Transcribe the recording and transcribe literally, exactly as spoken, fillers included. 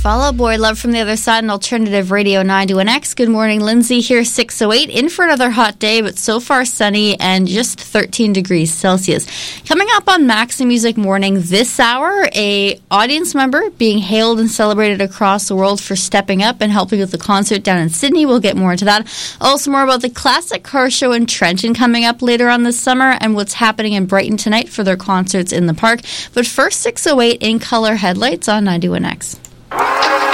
Fall Out Boy, Love from the Other Side, and Alternative Radio nine to one X. Good morning, Lindsay here, six oh eight, in for another hot day, but so far sunny and just thirteen degrees Celsius. Coming up on Maxi Music Morning this hour, a audience member being hailed and celebrated across the world for stepping up and helping with the concert down in Sydney. We'll get more into that. Also more about the Classic Car Show in Trenton coming up later on this summer and what's happening in Brighton tonight for their concerts in the park. But first, six oh eight in color headlights on ninety-one X.